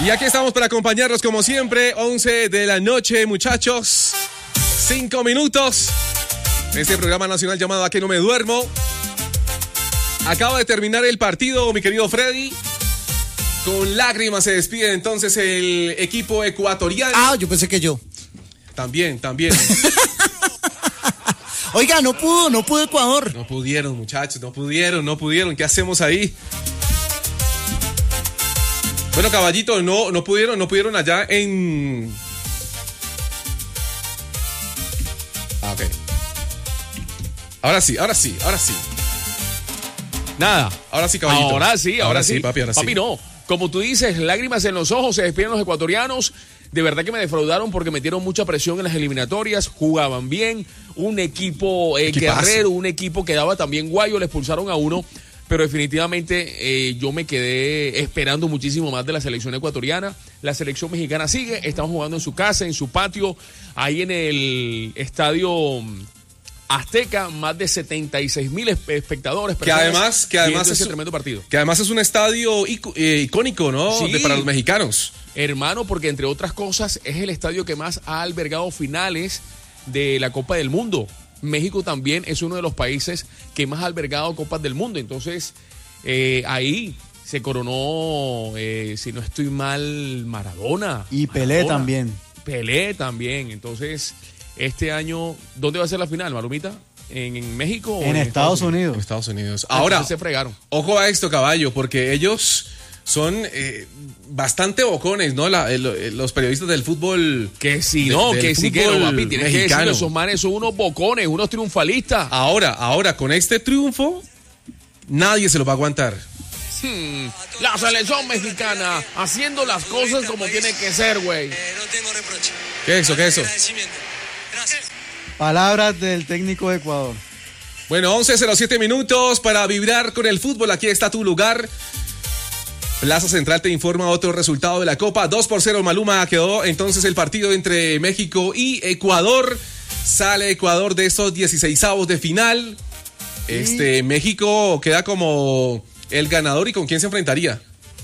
Y aquí estamos para acompañarlos como siempre, 11 de la noche, muchachos. 5 minutos. Este programa nacional llamado ¿A qué no me duermo? Acaba de terminar el partido, mi querido Freddy. Con lágrimas se despide entonces el equipo ecuatoriano. Ah, yo pensé que yo. También. Oiga, no pudo Ecuador. No pudieron, muchachos, no pudieron. ¿Qué hacemos ahí? Bueno, caballito, no pudieron allá en... Ok. Ahora sí. Nada. Ahora sí, caballito. Ahora sí. Papi, ahora sí. Papi, no. Como tú dices, lágrimas en los ojos, se despiden los ecuatorianos. De verdad que me defraudaron porque metieron mucha presión en las eliminatorias, jugaban bien, un equipo guerrero, un equipo que daba también guayo, le expulsaron a uno, pero definitivamente yo me quedé esperando muchísimo más de la selección ecuatoriana. La selección mexicana sigue, estamos jugando en su casa, en su patio, ahí en el estadio Azteca, más de 76,000 espectadores. Que además es un tremendo partido. Que además es un estadio icónico, ¿no? Sí. Para los mexicanos. Hermano, porque entre otras cosas es el estadio que más ha albergado finales de la Copa del Mundo. México también es uno de los países que más ha albergado Copas del Mundo. Entonces, ahí se coronó, si no estoy mal, Maradona. Y Pelé también. Pelé también. Entonces, este año, ¿dónde va a ser la final, Malumita? ¿En México o en Estados Unidos? En Estados Unidos. Ahora, se fregaron. Ojo a esto, caballo, porque ellos son bastante bocones, ¿no? Los periodistas del fútbol. Que sí, no, que sí, que no, papi. Tienes que decirlo, esos manes son unos bocones, unos triunfalistas. Ahora, con este triunfo, nadie se lo va a aguantar. La selección mexicana haciendo las cosas como tiene que ser, güey. No tengo reproche. ¿Qué es eso? Gracias. Palabras del técnico de Ecuador. Bueno, 11:07 minutos para vibrar con el fútbol. Aquí está tu lugar. Plaza Central te informa otro resultado de la Copa. 2-0 Maluma quedó entonces el partido entre México y Ecuador. Sale Ecuador de estos 16avos de final. México queda como el ganador. ¿Y con quién se enfrentaría?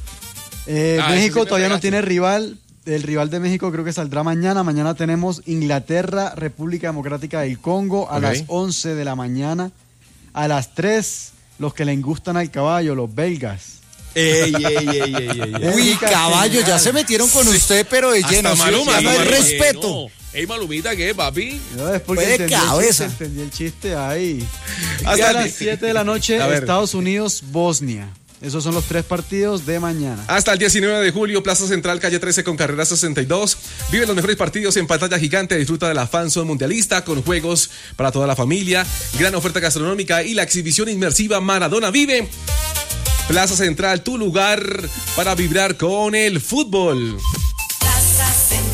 México todavía no tiene rival. El rival de México creo que saldrá mañana. Mañana tenemos Inglaterra, República Democrática del Congo a las 11 de la mañana. A las 3, los que le gustan al caballo, los belgas. Ey. Uy, caballo, ya se metieron con usted, pero de lleno. Hasta Maluma, no hay respeto. No. Ey, Malumita, ¿qué, papi? No, es porque entendí el chiste ahí. Hasta a las 7 de la noche, Estados Unidos, Bosnia. Esos son los 3 partidos de mañana. Hasta el 19 de julio, Plaza Central, calle 13 con carrera 62. Vive los mejores partidos en pantalla gigante. Disfruta de la fanzone mundialista con juegos para toda la familia, gran oferta gastronómica y la exhibición inmersiva Maradona Vive. Plaza Central, tu lugar para vibrar con el fútbol. Plaza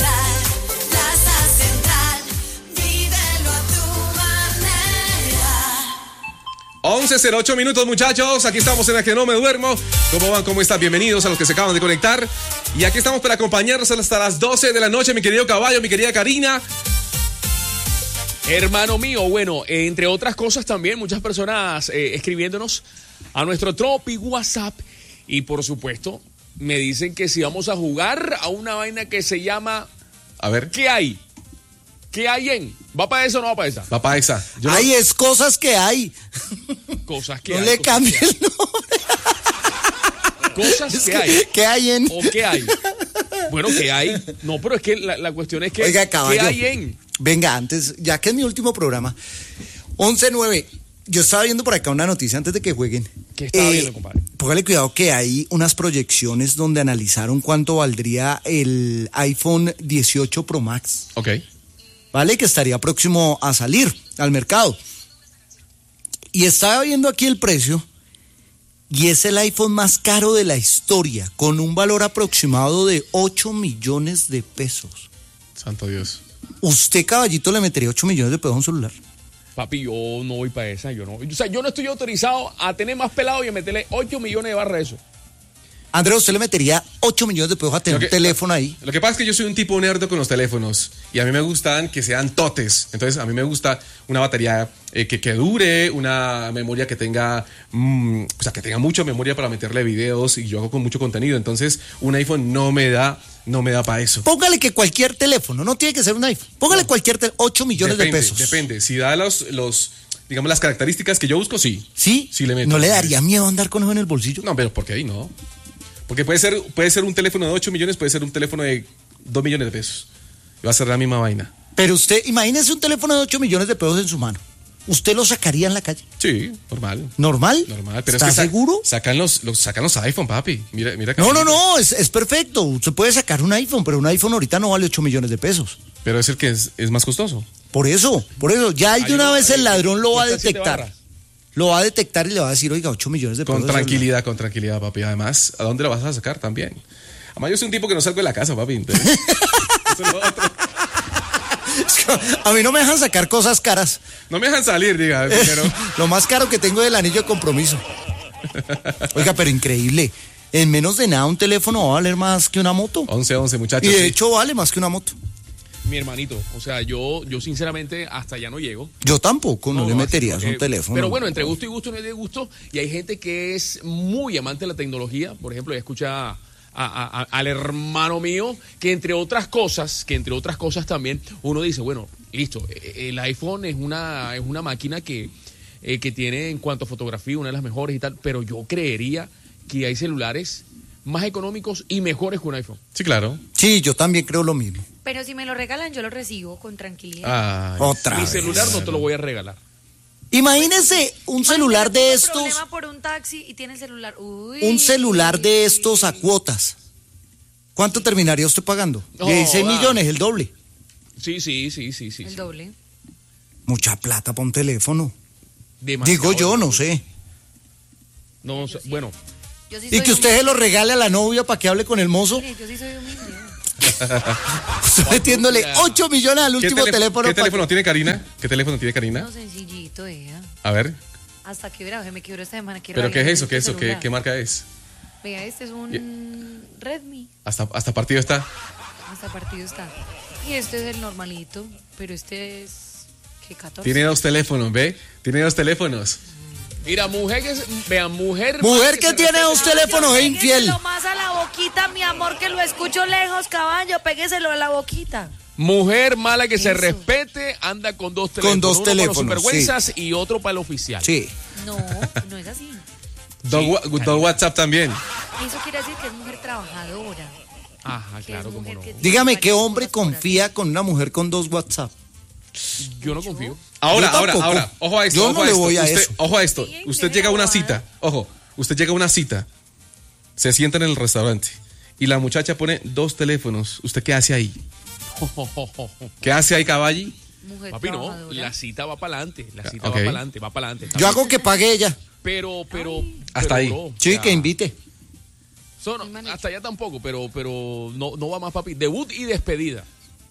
Central, vívelo a tu manera. 11:08 minutos, muchachos. Aquí estamos en La que no me duermo. ¿Cómo van? ¿Cómo están? Bienvenidos a los que se acaban de conectar. Y aquí estamos para acompañarnos hasta las 12 de la noche, mi querido caballo, mi querida Karina. Hermano mío, bueno, entre otras cosas también, muchas personas escribiéndonos a nuestro Tropi WhatsApp. Y por supuesto, me dicen que si vamos a jugar a una vaina que se llama... A ver. ¿Qué hay? ¿Qué hay en? ¿Va para esa o no va para esa? Va para esa. Hay es cosas que hay. Cosas que no hay. No le cambie el nombre. Cosas que hay. ¿Qué hay en? ¿O qué hay? Bueno, ¿qué hay? No, pero es que la cuestión es que... Oiga, caballo, ¿qué hay en? Venga, antes, ya que es mi último programa, 11:09. Yo estaba viendo por acá una noticia antes de que jueguen. ¿Qué estaba viendo, compadre? Póngale cuidado que hay unas proyecciones donde analizaron cuánto valdría el iPhone 18 Pro Max. Ok. ¿Vale? Que estaría próximo a salir al mercado. Y estaba viendo aquí el precio y es el iPhone más caro de la historia, con un valor aproximado de 8 millones de pesos. Santo Dios. ¿Usted, caballito, le metería 8 millones de pesos a un celular? Papi, yo no voy para esa, yo no. O sea, yo no estoy autorizado a tener más pelado y a meterle 8 millones de barras de eso. Andrés, ¿usted le metería 8 millones de pesos a tener un teléfono ahí? Lo que pasa es que yo soy un tipo nerdo con los teléfonos y a mí me gustan que sean totes. Entonces a mí me gusta una batería que dure, una memoria que tenga, o sea, que tenga mucha memoria para meterle videos y yo hago con mucho contenido. Entonces un iPhone no me da para eso. Póngale que cualquier teléfono, no tiene que ser un iPhone. Póngale cualquier 8 millones de pesos. Depende. Si da digamos, las características que yo busco, sí. ¿Sí? Sí le meto. ¿No le daría miedo andar con eso en el bolsillo? No, pero porque ahí no. Porque puede ser un teléfono de 8 millones, puede ser un teléfono de 2 millones de pesos. Y va a ser la misma vaina. Pero usted, imagínese un teléfono de 8 millones de pesos en su mano. ¿Usted lo sacaría en la calle? Sí, normal. ¿Normal? Normal. Pero ¿Está es que seguro? Sacan los iPhone, papi. Mira. No, es perfecto. Usted puede sacar un iPhone, pero un iPhone ahorita no vale 8 millones de pesos. Pero es el que es más costoso. Por eso. Ya de una vez el ladrón lo va a detectar. Lo va a detectar y le va a decir, oiga, 8 millones de pesos. Con tranquilidad, papi. Además, ¿a dónde lo vas a sacar también? Además, yo soy un tipo que no salgo de la casa, papi. Entonces, eso es lo otro. A mí no me dejan sacar cosas caras. No me dejan salir, diga. Pero... Lo más caro que tengo es el anillo de compromiso. Oiga, pero increíble. En menos de nada un teléfono va a valer más que una moto. 11, muchachos. Y de hecho vale más que una moto. Mi hermanito, o sea, yo sinceramente hasta allá no llego. Yo tampoco, no le meterías un teléfono. Pero bueno, entre gusto y gusto no hay de gusto. Y hay gente que es muy amante de la tecnología. Por ejemplo, ya escucha al hermano mío, que entre otras cosas también, uno dice, bueno, listo, el iPhone es una máquina que tiene en cuanto a fotografía una de las mejores y tal, pero yo creería que hay celulares más económicos y mejores que un iPhone. Sí, claro. Sí, yo también creo lo mismo. Pero si me lo regalan, yo lo recibo con tranquilidad. Ay, Otra Mi vez. celular no te lo voy a regalar. Imagínese un celular de estos. Problema por un taxi y tiene el celular. Uy. Un celular de estos a cuotas. ¿Cuánto terminaría usted pagando? No, 16 millones, el doble. Sí. El doble. Mucha plata para un teléfono. Demasiado. Digo yo, no sé. No, bueno, Yo sí Y soy que usted se lo regale a la novia para que hable con el mozo. humilde, yo sí soy humilde. Usted metiéndole 8 millones al último teléfono. ¿Qué teléfono tiene Karina? ¿Qué teléfono tiene Karina? No, sencillito, A ver. Hasta que me quebró esta semana. ¿Pero qué es eso? ¿Qué marca es? Vea, este es un Redmi. Hasta partido está. Hasta partido está. Y este es el normalito, pero este es... ¿Qué? 14. Tiene 2 teléfonos, ¿ve? Tiene 2 teléfonos. mira, mujer Mujer mala que se tiene respeta. 2 teléfonos es infiel. Pégueselo más a la boquita, mi amor, que lo escucho lejos, caballo. Pégueselo a la boquita. Mujer mala que se Eso. respete, anda con 2 teléfonos. Con 2 uno teléfonos, para los sinvergüenzas y otro para el oficial. Sí. No es así. Dos WhatsApp también. Eso quiere decir que es mujer trabajadora. Ajá, Que claro, es cómo mujer no. que tiene Dígame varias qué hombre cosas por confía con una mujer con 2 WhatsApp. Yo no confío. Ahora, Yo tampoco. ojo a esto. Yo ojo no a le esto. voy a Usted- eso. Ojo a esto. Sí, Usted qué llega a una bobada. cita. Ojo, usted llega a una cita. Se sienta en el restaurante y la muchacha pone 2 teléfonos. ¿Usted qué hace ahí? ¿Qué hace ahí, caballi? Mujer Papi, no, trabajadora. la cita va para adelante. La cita Ok. va para adelante. Yo hago que pague ella. Pero. Hasta ahí. bro, Sí, ya. que invite. So, no, hasta allá tampoco, pero no va más, papi. Debut y despedida.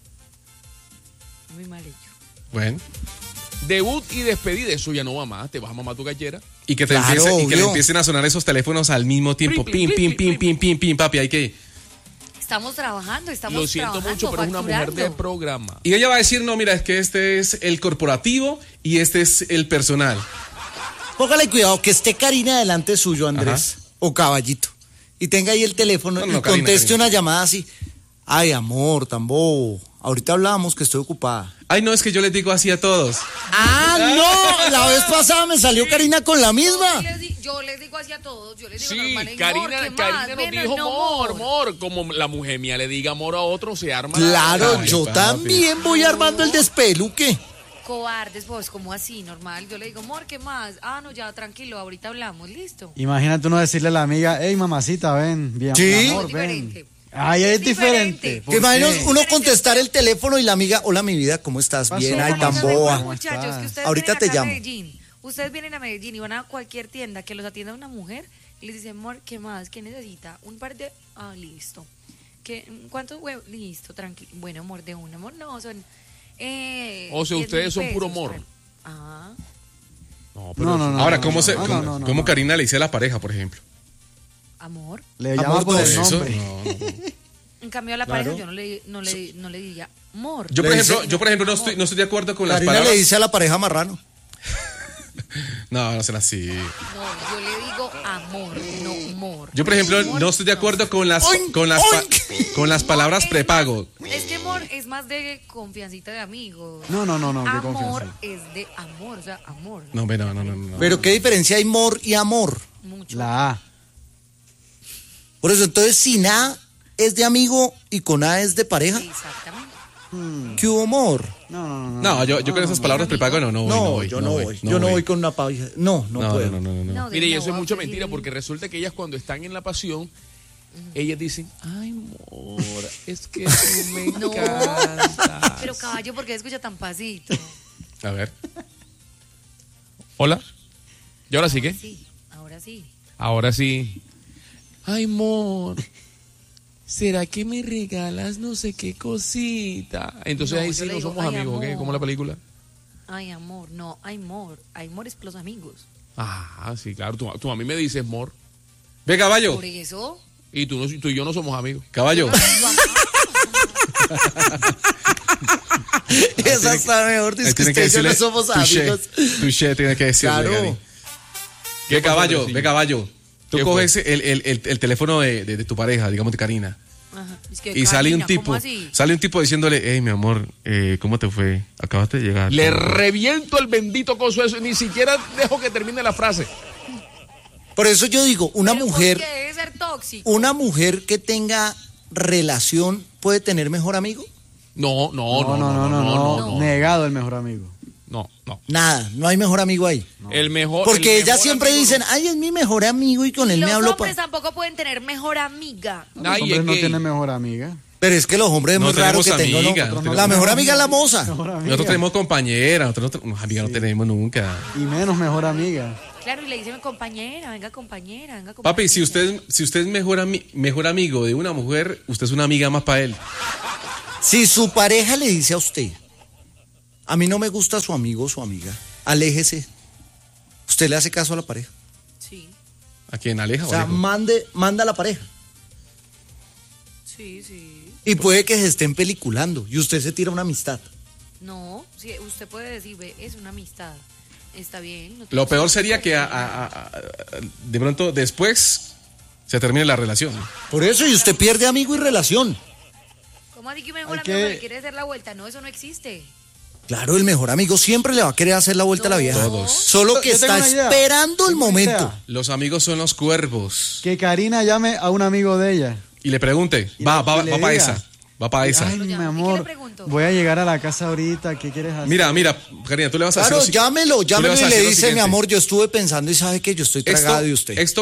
Muy mal hecho. Bueno. Debut y despedida, eso ya no va más. Te vas a mamar tu gallera. Y que, Claro, y que le obvio. empiecen a sonar esos teléfonos al mismo tiempo. Plim, Pim, plim, pim, plim, pim, pim, pim, papi. Hay que... Estamos trabajando, estamos Lo siento trabajando, mucho, pero es una mujer de facturando. programa. Y ella va a decir, no, mira, es que este es el corporativo y este es el personal. Póngale cuidado que esté Karina delante suyo, Andrés. O caballito. Y tenga ahí el teléfono No, y Karina, conteste Karina. una llamada así. Ay, amor, tan bobo. Ahorita hablamos que estoy ocupada. Ay, no, es que yo les digo así a todos. ¡Ah, no! La vez pasada me salió Karina con la misma. Yo les digo así a todos, yo les digo Sí, normal, Karina nos dijo amor. Como la mujer mía le diga amor a otro, se arma. Claro, Ay, yo papi. también voy armando el despeluque. Cobardes, pues, como así, normal. Yo le digo, amor, ¿qué más? Ah, no, ya, tranquilo, ahorita hablamos, listo. Imagínate uno decirle a la amiga, hey mamacita, ven, bien, Sí. mi amor, Es ven. diferente. Ay, es Es diferente. diferente. ¿Por Que imagino qué? uno contestar el teléfono y la amiga, hola mi vida, ¿cómo estás? Pasó. Bien, ay, ¿Cómo tan estás? boba. ¿Cómo Muchachos, estás? que ustedes Ahorita vienen te acá a llamo. Medellín. Ustedes vienen a Medellín y van a cualquier tienda que los atienda una mujer y les dicen, amor, ¿qué más? ¿Qué necesita? Un par de... Ah, listo. ¿Cuántos huevos? Listo, tranquilo. Bueno, amor, de un amor, no, son... O sea, 10.000 ustedes son puro pesos. amor. Ah, No, No, no, no. Ahora, no, ¿cómo no, se, no, cómo, no, no, cómo no. Karina le dice a la pareja, por ejemplo? Amor. Le llama por el nombre. No. En cambio a la Claro. pareja yo no le diría amor. Yo, por ejemplo, no estoy de acuerdo con las Karina palabras. le dice a la pareja marrano. No, no será así. No, yo le digo amor, no humor. Yo, por ejemplo, Amor, no estoy de acuerdo con las Oink, con las palabras Es prepago. más- Es que amor es más de confiancita de amigos. No, qué Amor confianza. es de amor, o sea, amor. No, no. Pero ¿qué diferencia hay mor y amor? Mucho. La A. Por eso, entonces, sin A es de amigo y con A es de pareja. Exactamente. ¿Qué humor? No, yo con esas palabras prepago no voy. Yo no voy con una pareja. No puedo. No. Mire, y de eso es una mucha boda, mentira sí. porque resulta que ellas cuando están en la pasión, ellas dicen, ay, amor, es que tú me No. encantas. Pero caballo, ¿por qué escucha tan pasito? A ver. Hola. ¿Y ahora sí qué? Sí, ahora sí. Ahora sí. Ay, amor, ¿será que me regalas no sé qué cosita? Entonces No, ahí yo sí le no digo, somos ay, amigos, ¿qué? amor. Como la película. Ay, amor, no, hay amor. Hay amor es para los amigos. Ah, sí, claro. Tú a mí me dices, amor, Ve, caballo. Por eso. y tú y yo no somos amigos. Caballo. Esa está mejor. Dice que usted y yo no somos amigos. Touché, tiene que decirle, Claro. Gary. Ve, caballo, Andresillo? ve, caballo. Tú ¿Qué coges el teléfono de tu pareja, digamos de Karina, Ajá. Es que, y sale un Karina, ¿cómo tipo, así? diciéndole, hey, mi amor, ¿cómo te fue? Acabaste de llegar. Le reviento el bendito coso eso, ni siquiera dejo que termine la frase. Por eso yo digo, una Pero mujer, ¿por qué debe ser tóxico? una mujer que tenga relación puede tener mejor amigo. No. Negado el mejor amigo. No. Nada, no hay mejor amigo ahí. El mejor. Porque el ellas mejor siempre amigo dicen, ay, es mi mejor amigo y con él Los me hablo. hombres tampoco pueden tener mejor amiga. Los Ay, hombres es no gay. tienen mejor amiga. Pero es que los hombres es No muy raro que tenemos tengan. amigas, ¿no? no La tenemos mejor amiga es la moza. Mejor amiga. Nosotros tenemos compañera, nosotros no tenemos nunca. Y menos mejor amiga. Claro, y le dicen compañera, venga compañera. Papi, si usted es mejor amigo de una mujer, usted es una amiga más para él. Si su pareja le dice a usted, a mí no me gusta su amigo o su amiga, aléjese. ¿Usted le hace caso a la pareja? Sí, ¿A quién? ¿Aleja O o sea, Alejo? manda a la pareja. sí. Y puede que se estén peliculando y usted se tira una amistad. No, sí, usted puede decir, ve, es una amistad. Está bien. No Lo tenemos peor sería que problema. de pronto después se termine la relación. Por eso, y usted pierde amigo y relación. ¿Cómo así que mejor Hay amigo que- le quiere hacer la vuelta? No, eso no existe. Claro, el mejor amigo siempre le va a querer hacer la vuelta a la No. vieja. Todos. Solo que Yo tengo está una idea. esperando el Tengo una momento. idea. Los amigos son los cuervos. Que Karina llame a un amigo de ella. Y le pregunte, Y va le para diga. esa. Va para esa. Ay, Lo mi llamo. ¿Y qué amor, le pregunto? voy a llegar a la casa ahorita, ¿qué quieres hacer? Mira, Karina, tú le vas a Claro, hacer. llámelo tú y vas a le hacer lo dice, mi siguiente. amor, yo estuve pensando y sabe que yo estoy tragada de usted. Esto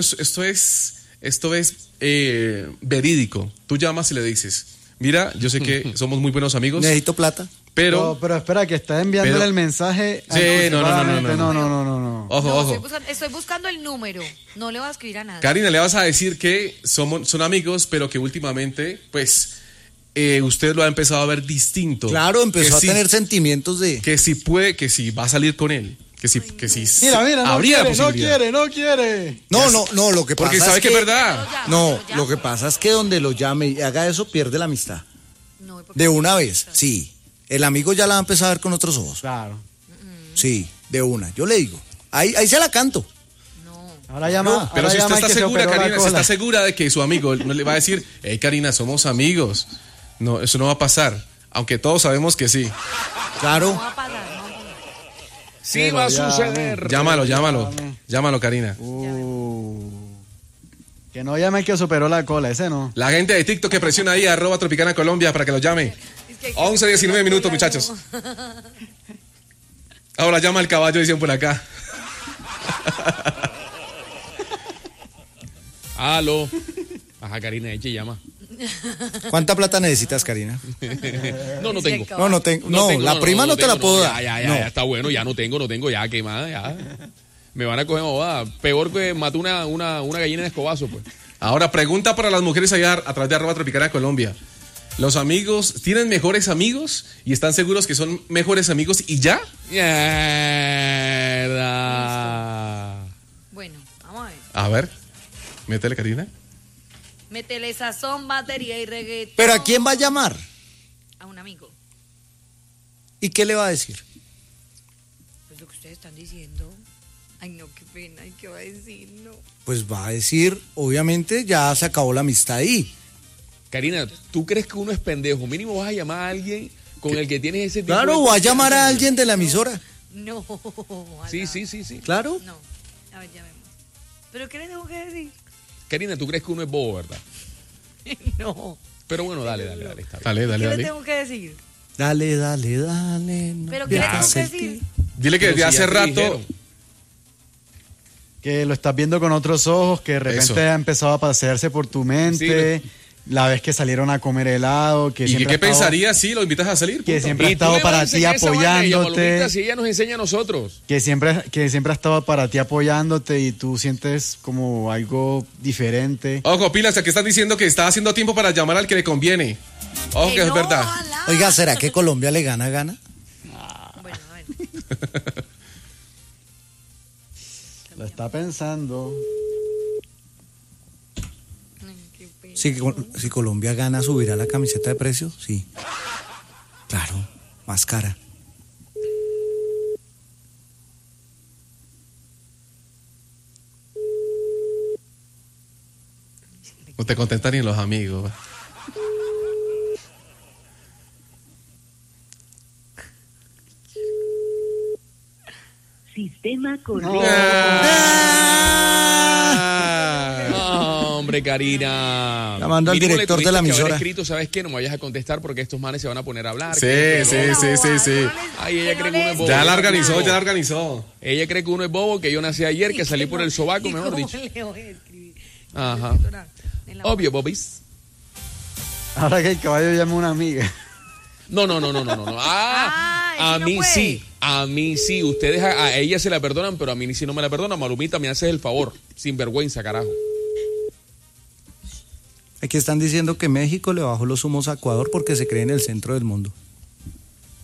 es verídico. Tú llamas y le dices, mira, yo sé que somos muy buenos amigos, Necesito plata. pero Pero espera, que está enviándole pero- el mensaje. Sí, no. no. ojo, No, ojo. estoy buscando el número. No le voy a escribir a nada. Karina, le vas a decir que son amigos, pero que últimamente, pues, usted lo ha empezado a ver distinto. Claro, empezó Que a sí- tener sentimientos de... que si puede, que si va a salir con él, que si Mira, no habría la quiere, no posibilidad. quiere. No, lo que pasa Porque sabe es que es verdad. No, lo que pasa es que donde lo llame y haga eso, pierde la amistad. No, ¿por qué? De una vez, sí. El amigo ya la va a empezar a ver con otros ojos. Claro. Sí, de una. Yo le digo. Ahí se la canto. Ahora llama. Pero ahora si usted llama está que se segura, operó la Karina, si cola. está segura de que su amigo no le va a decir, hey, Karina, somos amigos. No, eso no va a pasar. Aunque todos sabemos que sí. No Claro. va a pasar, no va a pasar. Sí va a suceder. Llámalo. Llámalo, Karina. Que no llame el que superó la cola, ese no. La gente de TikTok que presiona ahí, @Tropicana Colombia, para que lo llame. Es que 11, 19 minutos, muchachos. Ahora llama al caballo, dicen por acá. Aló. Ajá, Karina, eche y llama. ¿Cuánta plata necesitas, Karina? No tengo. No tengo. No, la prima no te la tengo, puedo dar. Ya, No. ya, está bueno, ya no tengo, ya, ¿qué más? Ya. Me van a coger bobada. Peor que maté una gallina de escobazo, pues. Ahora, pregunta para las mujeres allá a través de @Tropicana Colombia. ¿Los amigos tienen mejores amigos y están seguros que son mejores amigos y ya? Mierda. Bueno, vamos a ver. A ver. Métele, Karina. Métele sazón, batería y reggaetón. ¿Pero a quién va a llamar? A un amigo. ¿Y qué le va a decir? Pues lo que ustedes están diciendo. Ay, no, qué pena. Ay, ¿qué va a decir? No. Pues va a decir, obviamente ya se acabó la amistad ahí. Karina, ¿tú crees que uno es pendejo? Mínimo vas a llamar a alguien con el que tienes ese tipo Claro, de o a llamar a alguien de la emisora. No. Sí. Claro. No. A ver, llamemos. ¿Pero qué le tengo que decir? Karina, ¿tú crees que uno es bobo, verdad? No. Pero bueno, dale, está bien. Dale. ¿Qué le tengo que decir? Dale. No ¿Pero qué le tengo que pierdas el decir? Dile que Pero desde si hace ya te rato. dijeron. Que lo estás viendo con otros ojos, que de repente Eso. ha empezado a pasearse por tu mente, la vez que salieron a comer helado, que ¿Y siempre qué ha estado- pensarías si lo invitas a salir? Que punto? siempre ha Y tú estado le vas a para ti enseñar esa vaina a ella, apoyándote, Malumita, si ella nos enseña a nosotros. que siempre ha estado para ti apoyándote y tú sientes como algo diferente. Ojo, pilas, aquí están diciendo que está haciendo tiempo para llamar al que le conviene. Ojo, que es no, verdad. ojalá. Oiga, ¿será que Colombia le gana? Bueno, a ver. Lo está pensando. Ay, qué pena. Si Colombia gana, ¿subirá la camiseta de precio? Sí. Claro, más cara. No te contentan ni los amigos. Sistema correcto. No, hombre, Karina. Llamando al Mínimo le director de la tuviste que haber emisora. escrito, ¿sabes qué? No me vayas a contestar porque estos manes se van a poner a hablar. Sí, que sí, no. sí. Ay, ella cree que uno es bobo. Ya la organizó. Ella cree que uno es bobo, que yo nací ayer, que salí por el sobaco, mejor dicho. ¿Cómo le voy a escribir? Ajá. En la Obvio, bobis. Ahora que el caballo llama a una amiga. No. A no mí puede. sí. A mí sí. Ustedes a ella se la perdonan, pero a mí sí no me la perdonan. Malumita, me haces el favor. Sin vergüenza, carajo. Aquí están diciendo que México le bajó los humos a Ecuador porque se cree en el centro del mundo.